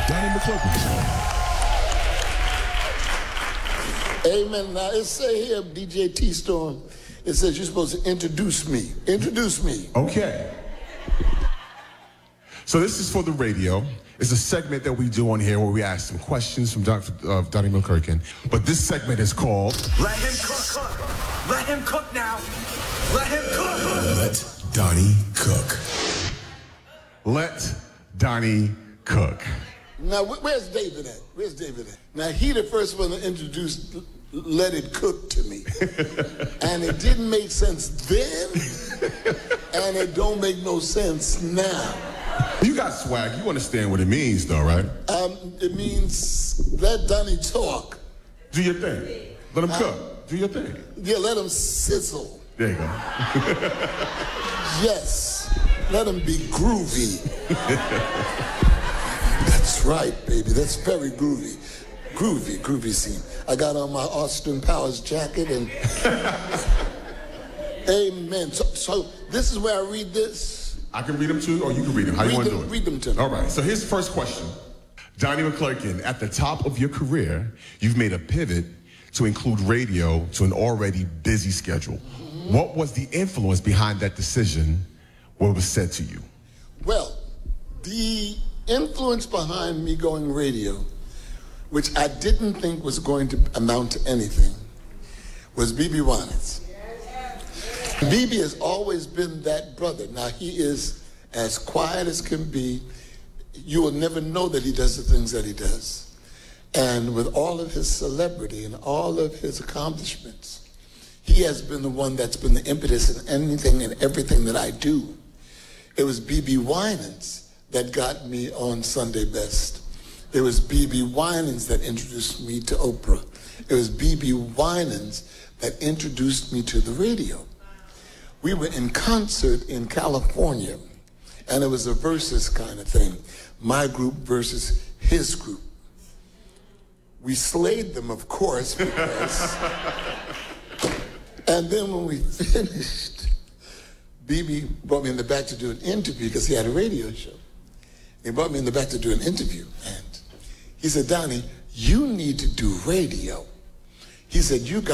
Donnie McClurkin Show. Amen. Now, it say here, DJ T-Storm, it says you're supposed to introduce me. Introduce me. Okay. So this is for the radio. It's a segment that we do on here where we ask some questions from Donnie McClurkin. But this segment is called... Let him cook. Let him cook now. Let him cook. Let Donnie cook. Let Donnie cook. Now, where's David at? Where's David at? Now, he the first one to introduce Let It Cook to me. And it didn't make sense then, and it don't make no sense now. You got swag. You understand what it means, though, right? It means let Donnie talk. Do your thing. Let him cook. Do your thing. Yeah, let him sizzle. There you go. Yes, let him be groovy. That's right, baby. That's very groovy. Groovy scene. I got on my Austin Powers jacket and... Amen. So this is where I read this. I can read them too, or you can read them. How you want to do it? Read them to me. All right. So here's the first question. Donnie McClurkin, at the top of your career, you've made a pivot to include radio to an already busy schedule. Mm-hmm. What was the influence behind that decision? What was said to you? Well, the influence behind me going radio, which I didn't think was going to amount to anything, was BB Winans. BB has always been that brother. Now, he is as quiet as can be. You will never know that he does the things that he does. And with all of his celebrity and all of his accomplishments, he has been the one that's been the impetus in anything and everything that I do. It was BB Winans that got me on Sunday Best. It was BB Winans that introduced me to Oprah. It was BB Winans that introduced me to the radio. We were in concert in California, and it was a versus kind of thing. My group versus his group. We slayed them, of course, because... And then when we finished, BB brought me in the back to do an interview because he had a radio show. He brought me in the back to do an interview, and he said, Donnie, you need to do radio. He said, you got